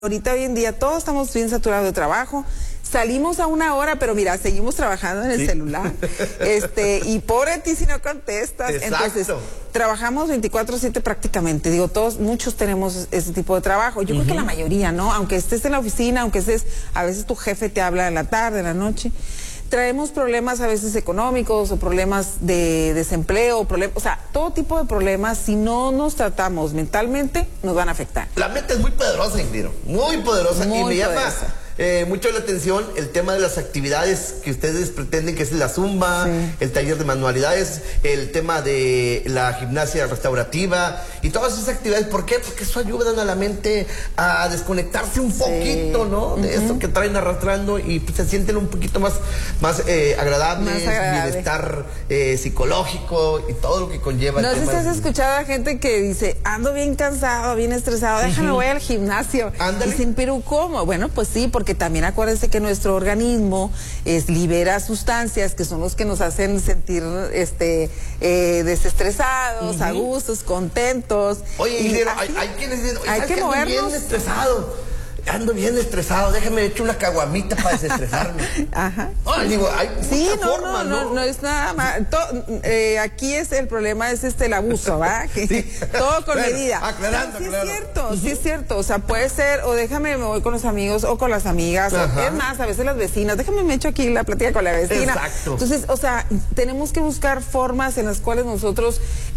Ahorita hoy en día todos estamos bien saturados de trabajo, salimos a una hora, pero mira, seguimos trabajando en el celular, y pobre de ti si no contestas. Exacto. Entonces, trabajamos 24/7 prácticamente, digo, muchos tenemos ese tipo de trabajo, yo creo que la mayoría, ¿no? Aunque estés en la oficina, aunque estés, a veces tu jefe te habla en la tarde, en la noche, traemos problemas a veces económicos o problemas de desempleo, o sea, todo tipo de problemas, si no nos tratamos mentalmente, nos van a afectar. La mente es muy poderosa, Ingrid, muy poderosa, y me llama mucho la atención el tema de las actividades que ustedes pretenden, que es la zumba, el taller de manualidades, el tema de la gimnasia restaurativa y todas esas actividades. ¿Por qué? Porque eso ayuda a la mente a desconectarse un poquito, ¿no? De eso que traen arrastrando, y pues, se sienten un poquito más agradables, bienestar psicológico y todo lo que conlleva. No sé si has escuchado a gente que dice, ando bien cansado, bien estresado, déjame voy al gimnasio. Ándale. Y dicen, pero ¿cómo? Bueno, pues sí, porque también acuérdense que nuestro organismo libera sustancias que son los que nos hacen sentir desestresados, a gustos, contentos. Oye, Ingrid, hay quienes dicen, hay que movernos. Ando bien estresado, déjame echar una caguamita para desestresarme. Ajá. Ay, digo, hay mucha forma, no es nada más. Aquí el problema es el abuso, ¿va? Todo con medida. Aclarando, sí es cierto, o sea, puede ser, o déjame me voy con los amigos o con las amigas, o, es más, a veces las vecinas, déjame me echo aquí la plática con la vecina. Exacto. Entonces, o sea, tenemos que buscar formas en las cuales nosotros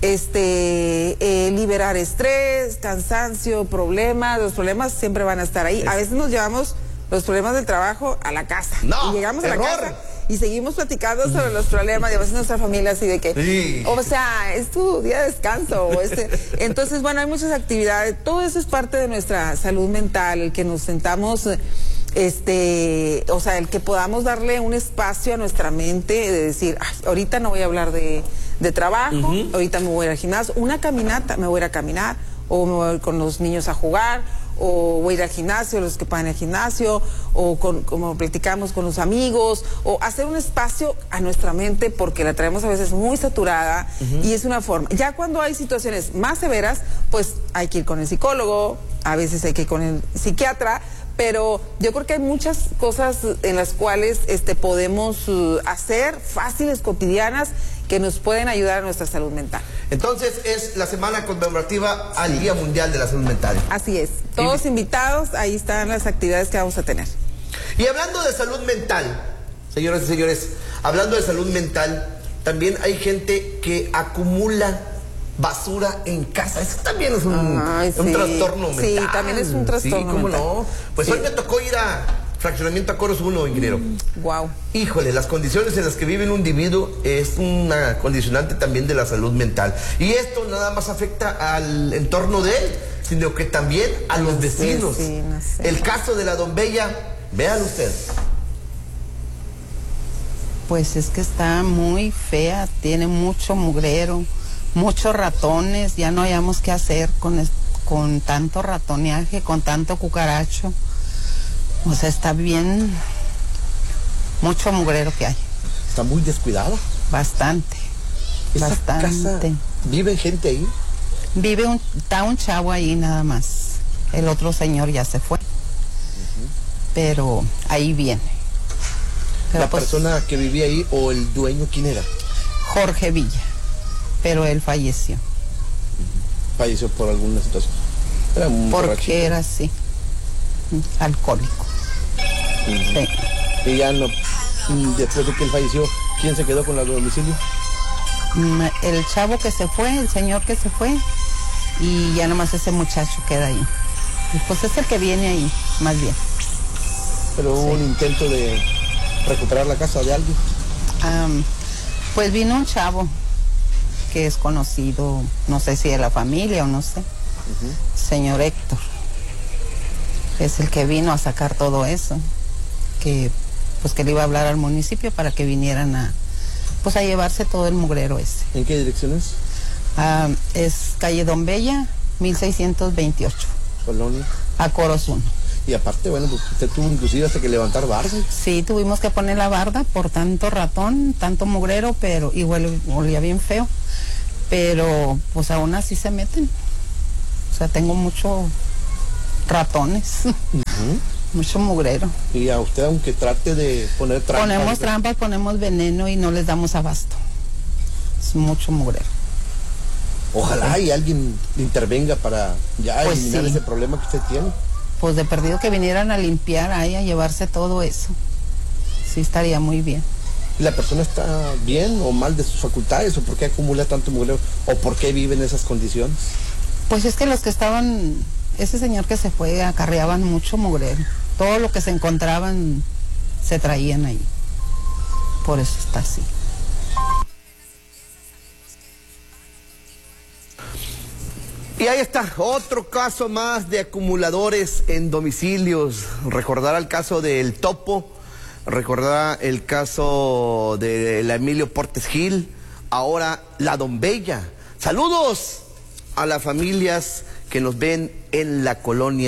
liberar estrés, cansancio, problemas. Los problemas siempre van a estar ahí. A veces nos llevamos los problemas del trabajo a la casa. No, y llegamos a la casa y seguimos platicando sobre los problemas, y a veces nuestra familia así de que, o sea, es tu día de descanso. Entonces, bueno, hay muchas actividades. Todo eso es parte de nuestra salud mental, el que nos sentamos, o sea, el que podamos darle un espacio a nuestra mente de decir, ay, ahorita no voy a hablar de trabajo, ahorita me voy a ir al gimnasio, una caminata, me voy a ir a caminar, o me voy a ir con los niños a jugar, o voy a ir al gimnasio, los que pagan el gimnasio, o como platicamos con los amigos, o hacer un espacio a nuestra mente, porque la traemos a veces muy saturada, y es una forma. Ya cuando hay situaciones más severas, pues hay que ir con el psicólogo, a veces hay que ir con el psiquiatra, pero yo creo que hay muchas cosas en las cuales podemos hacer fáciles, cotidianas, que nos pueden ayudar a nuestra salud mental. Entonces es la semana conmemorativa al Día Mundial de la Salud Mental. Así es, todos invitados, ahí están las actividades que vamos a tener. Y hablando de salud mental, señoras y señores, hablando de salud mental, también hay gente que acumula basura en casa. Eso también es un trastorno mental. Sí, también es un trastorno ¿cómo mental. no? Pues hoy me tocó ir a Fraccionamiento Acoros 1, Ingrid. Wow. Híjole, las condiciones en las que vive un individuo es una condicionante también de la salud mental. Y esto nada más afecta al entorno de él, sino que también a los vecinos. El caso de la Don Bella, véalo usted. Pues es que está muy fea, tiene mucho mugrero, muchos ratones, ya no hayamos qué hacer con tanto ratoneaje, con tanto cucaracho. O sea, está bien, mucho mugrero que hay. Está muy descuidado. Bastante, bastante. Casa, ¿vive gente ahí? Está un chavo ahí nada más. El otro señor ya se fue. Pero ahí viene. Pero ¿La persona que vivía ahí o el dueño quién era? Jorge Villa, pero él falleció. Falleció por alguna situación. Era un porque era así, alcohólico. Sí. Y ya no, después de que él falleció, ¿quién se quedó con la domicilio? El chavo que se fue, el señor que se fue, y ya nomás ese muchacho queda ahí. Pues es el que viene ahí, más bien. Pero hubo un intento de recuperar la casa de alguien. Pues vino un chavo que es conocido, no sé si de la familia o no sé, señor Héctor. Es el que vino a sacar todo eso, que le iba a hablar al municipio para que vinieran a llevarse todo el mugrero ese. ¿En qué dirección es? Es calle Don Bella, 1628. Colonia. Acoros 1. Y aparte, bueno, pues usted tuvo inclusive hasta que levantar barda. Sí, tuvimos que poner la barda por tanto ratón, tanto mugrero, pero igual olía bien feo. Pero pues aún así se meten. O sea, tengo mucho ratones. Mucho mugrero. Y a usted, aunque trate de poner trampas. Ponemos trampas, ponemos veneno y no les damos abasto. Es mucho mugrero. Ojalá y alguien intervenga para ya eliminar ese problema que usted tiene. Pues de perdido que vinieran a limpiar ahí, a llevarse todo eso. Sí, estaría muy bien. ¿La persona está bien o mal de sus facultades? ¿O por qué acumula tanto mugrero? ¿O por qué vive en esas condiciones? Pues es que los que estaban, ese señor que se fue, acarreaban mucho mugrero. Todo lo que se encontraban se traían ahí. Por eso está así. Y ahí está, otro caso más de acumuladores en domicilios. Recordar el caso del Topo, recordar el caso de la Emilio Portes Gil, ahora la Don Bella. Saludos a las familias que nos ven en la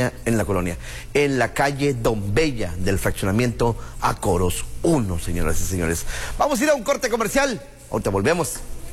calle Don Bella del fraccionamiento Acoros 1, señoras y señores. Vamos a ir a un corte comercial, ahorita volvemos.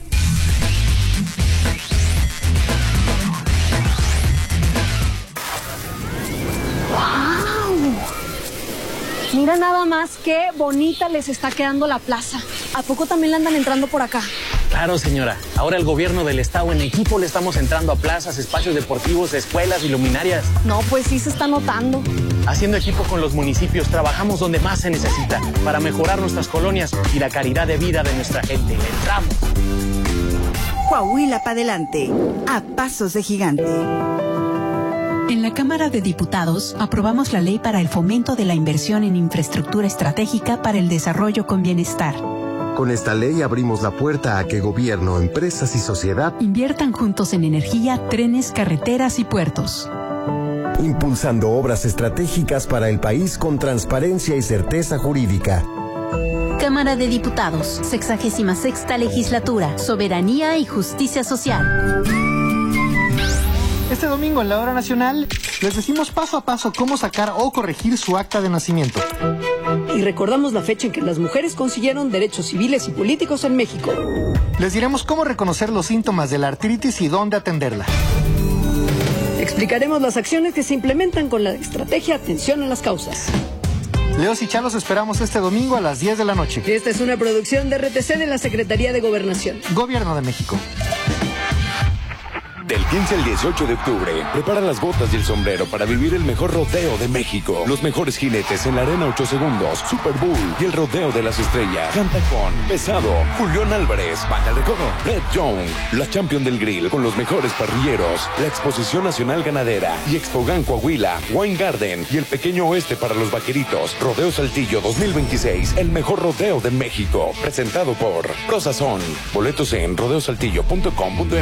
Mira nada más qué bonita les está quedando la plaza. ¿A poco también le andan entrando por acá? Claro, señora. Ahora el gobierno del estado en equipo le estamos entrando a plazas, espacios deportivos, escuelas y luminarias. No, pues sí se está notando. Haciendo equipo con los municipios, trabajamos donde más se necesita para mejorar nuestras colonias y la calidad de vida de nuestra gente. ¡Le entramos! Coahuila para adelante, a pasos de gigante. En la Cámara de Diputados aprobamos la ley para el fomento de la inversión en infraestructura estratégica para el desarrollo con bienestar. Con esta ley abrimos la puerta a que gobierno, empresas y sociedad inviertan juntos en energía, trenes, carreteras y puertos. Impulsando obras estratégicas para el país con transparencia y certeza jurídica. Cámara de Diputados, 66ª Legislatura, Soberanía y Justicia Social. Este domingo en la Hora Nacional les decimos paso a paso cómo sacar o corregir su acta de nacimiento. Y recordamos la fecha en que las mujeres consiguieron derechos civiles y políticos en México. Les diremos cómo reconocer los síntomas de la artritis y dónde atenderla. Explicaremos las acciones que se implementan con la estrategia Atención a las Causas. Leos y Chalos esperamos este domingo a las 10 de la noche. Esta es una producción de RTC de la Secretaría de Gobernación. Gobierno de México. Del 15 al 18 de octubre, prepara las botas y el sombrero para vivir el mejor rodeo de México. Los mejores jinetes en la Arena 8 Segundos, Super Bowl y el Rodeo de las Estrellas. Canta con Pesado, Julián Álvarez, Banda de Recodo, Red Young, la Champion del Grill con los mejores parrilleros, la Exposición Nacional Ganadera y Expogan Coahuila, Wine Garden y el Pequeño Oeste para los Vaqueritos. Rodeo Saltillo 2026, el mejor rodeo de México. Presentado por Prosazón. Boletos en rodeosaltillo.com.mx.